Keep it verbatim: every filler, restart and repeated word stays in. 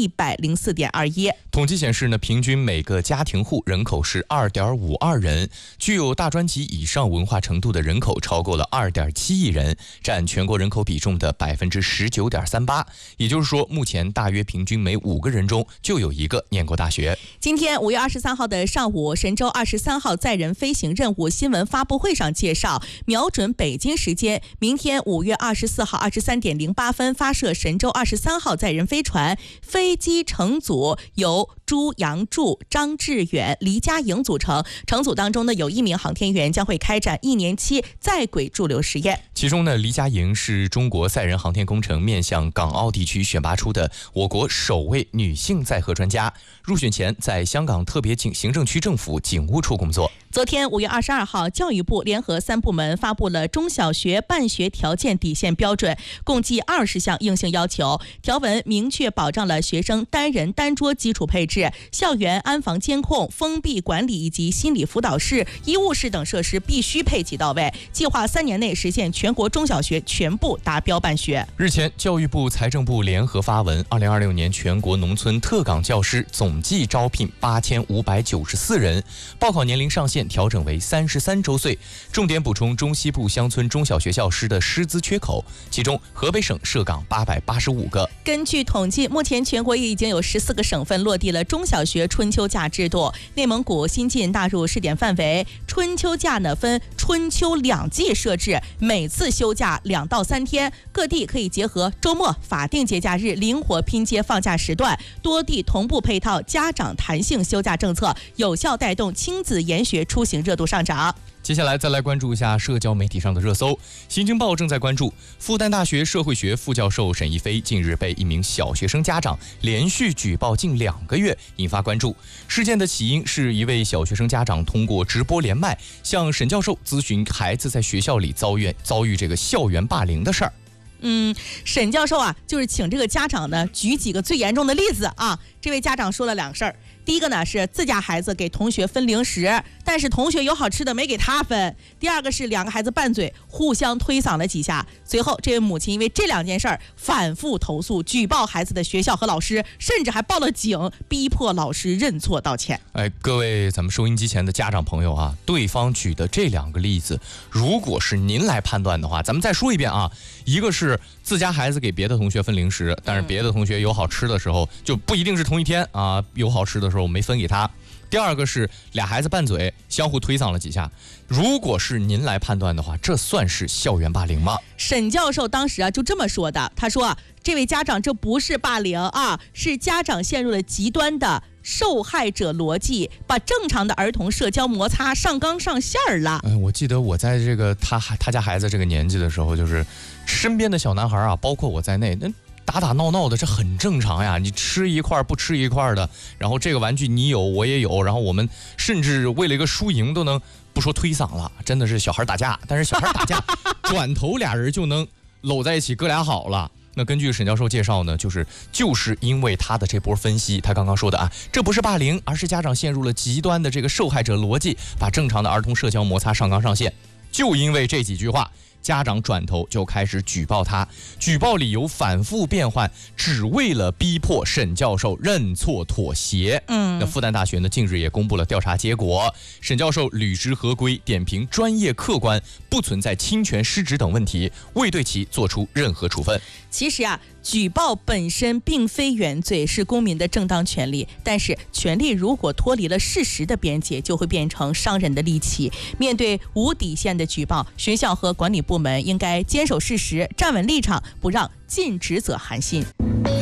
一百零四点二一。 统计显示呢，平均每个家庭户人口是二点五二人，具有大专级以上文化程度的人口超过了二点七亿人，占全国人口比重的百分之十九点三八。也就是说，目前大约平均每五个人中就有一个念过大学。 今天五月二十三号的上午，神舟二十三号载人飞行任务新闻发布会上介绍，瞄准北京时间明天五月二十四号二十三点零八分发射神舟二十三号载人飞船，飞机乘组由朱杨柱、张志远、黎佳颖组成。乘组当中呢，有一名航天员将会开展一年期在轨驻留实验。 其中呢，黎佳颖是中国载人航天工程面向港澳地区选拔出的我国首位女性载荷专家。入选前在香港特别行政区政府警务处工作。 昨天五月二十二号，教育部联合三部门发布了中小学办学条件底线标准，共计二十项硬性要求。条文明确保障了学生单人单桌基础配置、校园安防监控、封闭管理以及心理辅导室、医务室等设施必须配给到位。计划三年内实现全国中小学全部达标办学。 日前，教育部、财政部联合发文，二零二六年全国农村特岗教师总计招聘八千五百九十四人，报考年龄上限调整为三十三周岁，重点补充中西部乡村中小学教师的师资缺口，其中河北省设岗八百八十五个。 根据统计，目前全国已经有十四个省份落地了中小学春秋假制度，内蒙古新近纳入试点范围。春秋假呢分春秋两季设置，每次休假两到三天，各地可以结合周末、法定节假日灵活拼接放假时段，多地同步配套家长弹性休假政策，有效带动亲子研学出行热度上涨。 接下来再来关注一下社交媒体上的热搜。新京报正在关注复旦大学社会学副教授沈一飞近日被一名小学生家长连续举报近两个月，引发关注。事件的起因是一位小学生家长通过直播连麦向沈教授咨询孩子在学校里遭遇遭遇这个校园霸凌的事儿。 嗯，沈教授啊，就是请这个家长呢举几个最严重的例子啊。这位家长说了两个事儿，第一个呢是自家孩子给同学分零食，但是同学有好吃的没给他分；第二个是两个孩子拌嘴，互相推搡了几下。随后，这位母亲因为这两件事儿反复投诉，举报孩子的学校和老师，甚至还报了警，逼迫老师认错道歉。 哎，各位咱们收音机前的家长朋友啊，对方举的这两个例子，如果是您来判断的话，咱们再说一遍啊，一个是自家孩子给别的同学分零食，但是别的同学有好吃的时候，就不一定是同一天啊，有好吃的时候没分给他。第二个是俩孩子拌嘴，相互推搡了几下。如果是您来判断的话，这算是校园霸凌吗？ 沈教授当时啊就这么说的，他说啊，这位家长这不是霸凌啊，是家长陷入了极端的受害者逻辑，把正常的儿童社交摩擦上纲上线了。 嗯，我记得我在这个他他家孩子这个年纪的时候，就是身边的小男孩啊，包括我在内，那打打闹闹的，这很正常呀。你吃一块不吃一块的，然后这个玩具你有我也有，然后我们甚至为了一个输赢都能不说推搡了，真的是小孩打架，但是小孩打架转头俩人就能搂在一起，哥俩好了。那根据沈教授介绍呢，就是就是因为他的这波分析，他刚刚说的啊，这不是霸凌，而是家长陷入了极端的这个受害者逻辑，把正常的儿童社交摩擦上纲上线。就因为这几句话，家长转头就开始举报他，举报理由反复变换，只为了逼迫沈教授认错妥协。 嗯， 那复旦大学呢，近日也公布了调查结果，沈教授履职合规，点评专业客观，不存在侵权失职等问题，未对其做出任何处分。 其实啊，举报本身并非原罪，是公民的正当权利。但是，权利如果脱离了事实的边界，就会变成伤人的利器。面对无底线的举报，学校和管理部门应该坚守事实，站稳立场，不让尽职者寒心。